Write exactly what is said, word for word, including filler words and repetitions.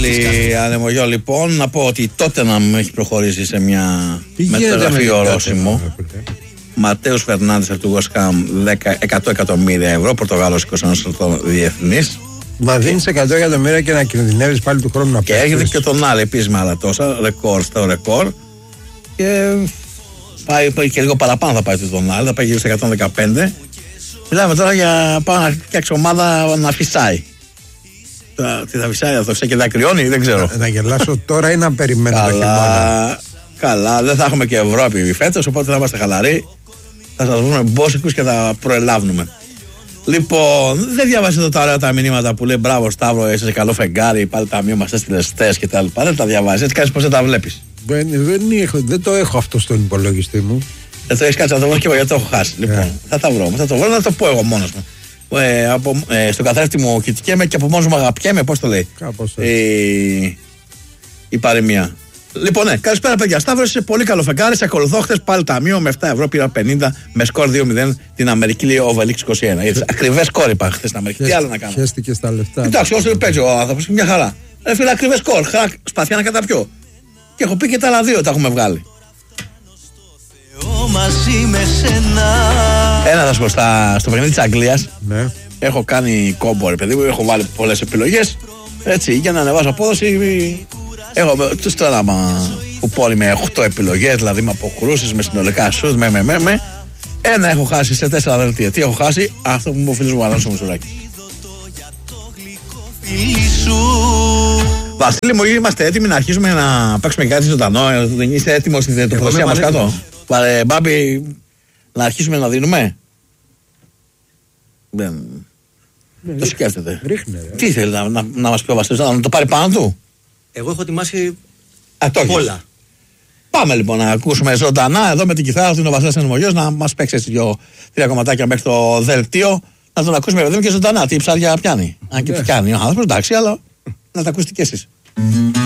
Ανεμογιό, λοιπόν, να πω ότι τότε να μου έχει προχωρήσει σε μια μεταγραφή ορόσημο. Ματέους Φερνάντες από του West Ham, εκατό εκατομμύρια ευρώ. Πορτογάλος είκοσι ένα διεθνής. Μα δίνεις εκατό εκατομμύρια και να κινδυνεύεις πάλι του χρόνου να παίξεις. Και έρχεται και τον άλλο επίσης με άλλα τόσα. Ρεκόρ στο ρεκόρ. Και πάει, πάει και λίγο παραπάνω θα πάει τον άλλο. Θα πάει γύρω στα εκατόν δεκαπέντε. Μιλάμε τώρα για πάω να φτιάξει ομάδα να φυσάει. Τι θα φυσάει, θα το φυσάει και δακρυώνει, δεν ξέρω. Να, να γελάσω τώρα ή να περιμένουμε το χειμώνα. Καλά, δεν θα έχουμε και Ευρώπη φέτος, οπότε θα είμαστε χαλαροί. Θα σας βρούμε μπόσικους και θα προελάβουμε. Λοιπόν, δεν διαβάζει εδώ τα ωραία τα μηνύματα που λέει μπράβο Σταύρο, είσαι σε καλό φεγγάρι, πάλι ταμείο μας έστειλες στές και τα λοιπά. Δεν τα διαβάζει, έτσι κάνεις πως δεν τα βλέπεις. Δεν, δεν, έχω, δεν το έχω αυτό στον υπολογιστή μου. Δεν το έχεις κάτσει να το βρω και εγώ γιατί το έχω χάσει. Λοιπόν, yeah. θα τα βρω, θα το βρω να το πω εγώ μόνος μου. Ε, από, ε, στον καθρέφτη μου κοιτιέμαι και από μόνος μου αγαπιέμαι, πώς το λέει. Κάπως έτσι. Ε, η παροιμία. Λοιπόν, ναι, καλησπέρα παιδιά. Σταύρος, είσαι πολύ καλό φεγγάρι. Σε ακολουθώ. Χθες πάλι ταμείο με επτά ευρώ πήρα πενήντα με σκορ δύο μηδέν την Αμερική, λέει ο Βελίξ είκοσι ένα. Γιατί ακριβές σκορ είπα χθες στην Αμερική. Τι άλλο να κάνω. Χαίστηκε στα λεφτά. Εντάξει, όσο παίζει ο άνθρωπος, μια χαρά. Ε, φίλε, ακριβές σκορ. Χρακ, σπαθιά να καταπιώ. Και έχω πει και τα άλλα δύο τα έχουμε βγάλει. Ένα θα σου πω στο παιχνίδι της Αγγλίας. Ναι. Έχω κάνει κόμπο, ρε παιδί μου, έχω βάλει πολλές επιλογές. Έτσι, για να ανεβάσω απόδοση. Έχω το στράταμα που πόλει με οκτώ επιλογές, δηλαδή με αποκρούσεις, με συνολικά σουτ, με με με με. Ένα έχω χάσει σε τέσσερα δελτία. Τι έχω χάσει, αυτό που μου φίλος μου Αλάνσο Μουσουράκη. Βασίλη μου, είμαστε έτοιμοι να αρχίσουμε να παίξουμε κάτι ζωντανό. Δεν είστε έτοιμος στην τοποθεσία μας κάτω. Πάρε, Μπάμπη, να αρχίσουμε να δίνουμε. Δεν. Ναι, το σκέφτεται. Ρίχνε, τι θέλει να, να, να μας πει ο Βασίλης, να το πάρει πάνω του. Εγώ έχω ετοιμάσει όλα. Πάμε λοιπόν να ακούσουμε ζωντανά εδώ με την κιθάρα του είναι ο Βασίλης Ανεμογιός να μας παίξει έτσι δυο τρία κομματάκια μέχρι το δελτίο. Να τον ακούσουμε παιδί μου και ζωντανά. Τι ψάρια πιάνει. Αν και τι κάνει ο άνθρωπος, εντάξει, αλλά να τα ακούσετε κι εσείς.